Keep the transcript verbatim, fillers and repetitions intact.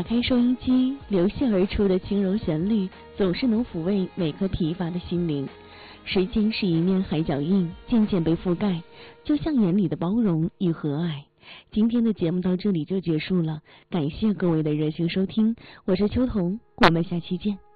打开收音机，流泻而出的轻柔旋律总是能抚慰每颗疲乏的心灵。时间是一面海脚印，渐渐被覆盖，就像眼里的包容与和蔼。今天的节目到这里就结束了，感谢各位的热情收听，我是秋彤，我们下期见。